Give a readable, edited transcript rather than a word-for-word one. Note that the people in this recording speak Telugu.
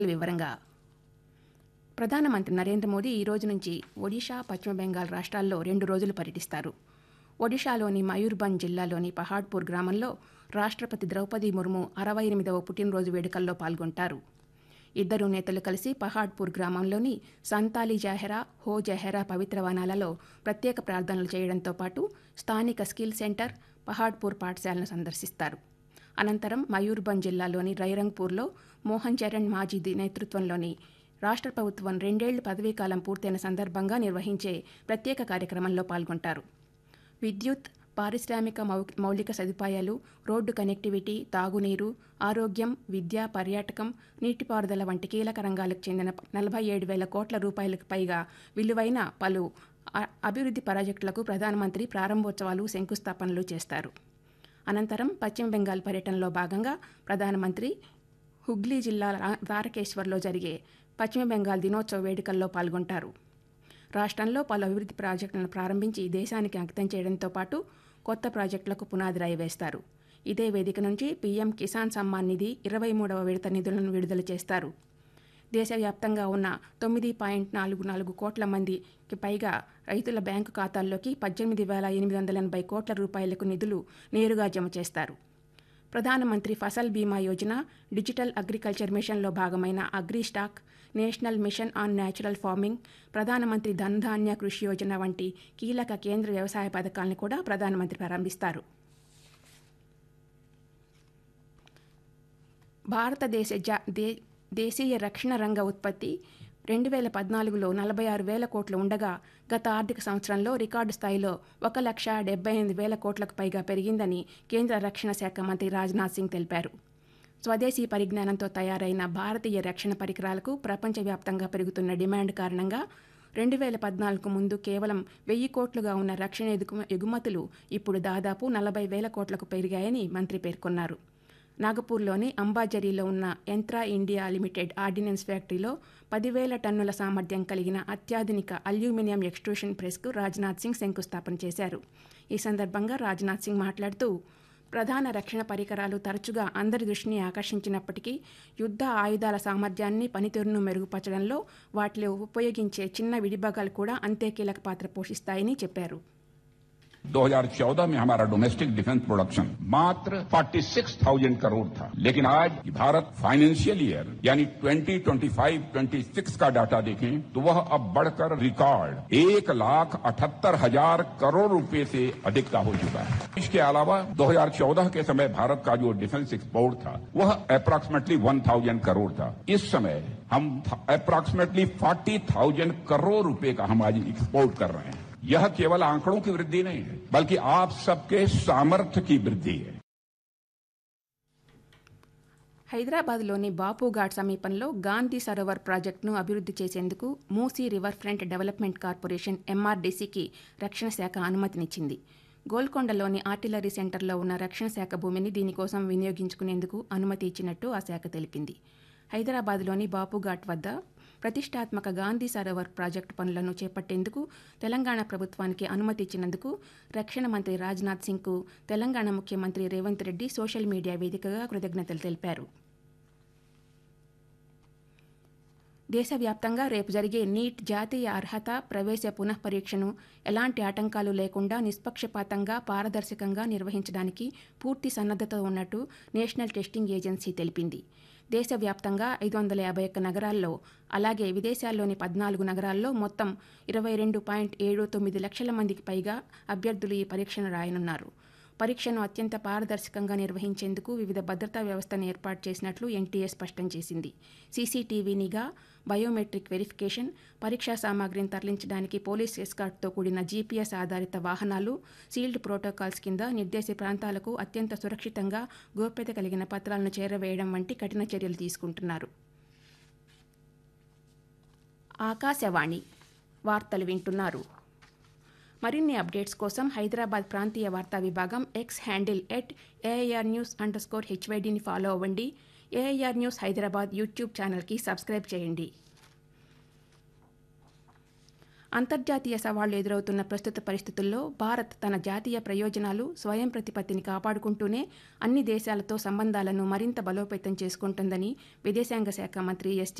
వివరంగా ప్రధానమంత్రి నరేంద్ర మోదీ ఈ రోజు నుంచి ఒడిషా, పశ్చిమ బెంగాల్ రాష్ట్రాల్లో 2 రోజులు పర్యటిస్తారు. ఒడిషాలోని మయూర్భంజ్ జిల్లాలోని పహాడ్పూర్ గ్రామంలో రాష్ట్రపతి ద్రౌపది ముర్ము 68వ పుట్టినరోజు వేడుకల్లో పాల్గొంటారు. ఇద్దరు నేతలు కలిసి పహాడ్పూర్ గ్రామంలోని సంతాలి జహెరా, హో జహెరా పవిత్ర వనాలలో ప్రత్యేక ప్రార్థనలు చేయడంతో పాటు స్థానిక స్కిల్ సెంటర్, పహాడ్పూర్ పాఠశాలను సందర్శిస్తారు. అనంతరం మయూర్భంజ్ జిల్లాలోని రైరంగ్పూర్లో మోహన్ చరణ్ మాజీ నేతృత్వంలోని రాష్ట్ర ప్రభుత్వం 2 ఏళ్ల పదవీకాలం పూర్తయిన సందర్భంగా నిర్వహించే ప్రత్యేక కార్యక్రమంలో పాల్గొంటారు. విద్యుత్, పారిశ్రామిక మౌలిక సదుపాయాలు, రోడ్డు కనెక్టివిటీ, తాగునీరు, ఆరోగ్యం, విద్య, పర్యాటకం, నీటిపారుదల వంటి కీలక రంగాలకు చెందిన 47,000 కోట్ల రూపాయలకు పైగా విలువైన పలు అభివృద్ధి ప్రాజెక్టులకు ప్రధానమంత్రి ప్రారంభోత్సవాలు, శంకుస్థాపనలు చేస్తారు. అనంతరం పశ్చిమ బెంగాల్ పర్యటనలో భాగంగా ప్రధానమంత్రి హుగ్లీ జిల్లా తారకేశ్వర్లో జరిగే పశ్చిమ బెంగాల్ దినోత్సవ వేడుకల్లో పాల్గొంటారు. రాష్ట్రంలో పలు అభివృద్ధి ప్రాజెక్టులను ప్రారంభించి దేశానికి అంకితం చేయడంతో పాటు కొత్త ప్రాజెక్టులకు పునాది రాయి వేస్తారు. ఇదే వేదిక నుంచి పీఎం కిసాన్ సమ్మాన్ నిధి 23వ విడత నిధులను విడుదల చేస్తారు. దేశవ్యాప్తంగా ఉన్న 9.44 కోట్ల మందికి పైగా రైతుల బ్యాంకు ఖాతాల్లోకి 18,880 కోట్ల రూపాయలకు నిధులు నేరుగా జమ చేస్తారు. ప్రధానమంత్రి ఫసల్ బీమా యోజన, డిజిటల్ అగ్రికల్చర్ మిషన్లో భాగమైన AgriStack, national mission on natural farming, ప్రధానమంత్రి ధన్ధాన్య కృషి యోజన వంటి కీలక కేంద్ర వ్యవసాయ పథకాలను కూడా ప్రధానమంత్రి ప్రారంభిస్తారు. భారతదేశ దేశీయ రక్షణ రంగ ఉత్పత్తి 2014లో 46,000 కోట్లు ఉండగా గత ఆర్థిక సంవత్సరంలో రికార్డు స్థాయిలో 1,78,000 కోట్లకు పైగా పెరిగిందని కేంద్ర రక్షణ శాఖ మంత్రి రాజ్నాథ్ సింగ్ తెలిపారు. స్వదేశీ పరిజ్ఞానంతో తయారైన భారతీయ రక్షణ పరికరాలకు ప్రపంచవ్యాప్తంగా పెరుగుతున్న డిమాండ్ కారణంగా 2014 ముందు కేవలం 1,000 కోట్లుగా ఉన్న రక్షణ ఎగుమతులు ఇప్పుడు దాదాపు 40,000 కోట్లకు పెరిగాయని మంత్రి పేర్కొన్నారు. నాగపూర్లోని అంబాజరీలో ఉన్న యంత్రా ఇండియా లిమిటెడ్ ఆర్డినెన్స్ ఫ్యాక్టరీలో 10,000 టన్నుల సామర్థ్యం కలిగిన అత్యాధునిక అల్యూమినియం ఎక్స్ట్రూషన్ ప్రెస్కు రాజ్నాథ్ సింగ్ శంకుస్థాపన చేశారు. ఈ సందర్భంగా రాజ్నాథ్ సింగ్ మాట్లాడుతూ, ప్రధాన రక్షణ పరికరాలు తరచుగా అందరి దృష్టిని ఆకర్షించినప్పటికీ యుద్ధ ఆయుధాల సామర్థ్యాన్ని, పనితీరును మెరుగుపరచడంలో వాటిలో ఉపయోగించే చిన్న విడిభాగాలు కూడా అంతే కీలక పాత్ర పోషిస్తాయని చెప్పారు. 2014 में हमारा डोमेस्टिक डिफेंस प्रोडक्शन मात्र 46,000 करोड़ था, लेकिन आज भारत फाइनेंशियल ईयर यानी 2025-26 का डाटा देखें तो वह अब बढ़कर रिकॉर्ड 1,78,000 करोड़ रुपए से अधिक का हो चुका है. इसके अलावा 2014 के समय भारत का जो डिफेंस एक्सपोर्ट था वह अप्रॉक्सीमेटली 1,000 करोड़ था. इस समय हम अप्रॉक्सीमेटली 40,000 करोड़ रुपए का हम आज एक्सपोर्ट कर रहे हैं. यह केवल आंकड़ों की वृद्धि नहीं है, बल्कि आप सबके सामर्थ्य की वृद्धि है. హైదరాబాద్లోని బాపుఘాట్ సమీపంలో గాంధీ సరోవర్ ప్రాజెక్టును అభివృద్ధి చేసేందుకు Musi river front development corporation ఎంఆర్డీసీకి రక్షణ శాఖ అనుమతినిచ్చింది. గోల్కొండలోని ఆర్టిలరీ సెంటర్లో ఉన్న రక్షణ శాఖ భూమిని దీనికోసం వినియోగించుకునేందుకు అనుమతి ఇచ్చినట్టు ఆ శాఖ తెలిపింది. హైదరాబాద్లోని బాపుఘాట్ వద్ద ప్రతిష్టాత్మక గాంధీ సరోవర్ ప్రాజెక్టు పనులను చేపట్టేందుకు తెలంగాణ ప్రభుత్వానికి అనుమతి ఇచ్చినందుకు రక్షణ మంత్రి రాజ్నాథ్ సింగ్కు తెలంగాణ ముఖ్యమంత్రి రేవంత్ రెడ్డి సోషల్ మీడియా వేదికగా కృతజ్ఞతలు తెలిపారు. దేశవ్యాప్తంగా రేపు జరిగే నీట్ జాతీయ అర్హత ప్రవేశ పునఃపరీక్షను ఎలాంటి ఆటంకాలు లేకుండా నిష్పక్షపాతంగా, పారదర్శకంగా నిర్వహించడానికి పూర్తి సన్నద్ధత ఉన్నట్టు నేషనల్ టెస్టింగ్ ఏజెన్సీ తెలిపింది. దేశవ్యాప్తంగా 551 నగరాల్లో, అలాగే విదేశాల్లోని 14 నగరాల్లో మొత్తం 22.79 లక్షల మందికి పైగా అభ్యర్థులు ఈ పరీక్షను రాయనున్నారు. పరీక్షను అత్యంత పారదర్శకంగా నిర్వహించేందుకు వివిధ భద్రతా వ్యవస్థను ఏర్పాటు చేసినట్లు ఎన్టీఏ స్పష్టం చేసింది. సీసీటీవీ నిఘా, బయోమెట్రిక్ వెరిఫికేషన్, పరీక్షా సామాగ్రిని తరలించడానికి పోలీస్ ఎస్కార్ట్తో కూడిన జీపీఎస్ ఆధారిత వాహనాలు, సీల్డ్ ప్రోటోకాల్స్ కింద నిర్దేశ ప్రాంతాలకు అత్యంత సురక్షితంగా గోప్యత కలిగిన పత్రాలను చేరవేయడం వంటి కఠిన చర్యలు తీసుకుంటున్నారు. ఆకాశవాణి వార్తలు వింటున్నారు. మరిన్ని అప్డేట్స్ కోసం హైదరాబాద్ ప్రాంతీయ వార్తా విభాగం ఎక్స్ హ్యాండిల్ @AIRnews_HYDని ఫాలో అవ్వండి. AIR న్యూస్ హైదరాబాద్ యూట్యూబ్ ఛానల్కి సబ్స్క్రైబ్ చేయండి. అంతర్జాతీయ సవాళ్లు ఎదురవుతున్న ప్రస్తుత పరిస్థితుల్లో భారత్ తన జాతీయ ప్రయోజనాలు స్వయం ప్రతిపత్తిని కాపాడుకుంటూనే అన్ని దేశాలతో సంబంధాలను మరింత బలోపేతం చేసుకుంటుందని విదేశాంగ శాఖ మంత్రి ఎస్